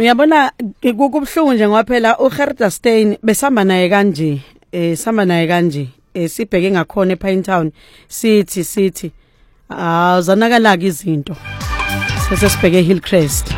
Ngiyabona kubuhlungu nje ngoba phela uGerda Steyn besamba naye kanje sibheke ngakhona ePinetown sithi zanakala izinto sesibheke Hillcrest.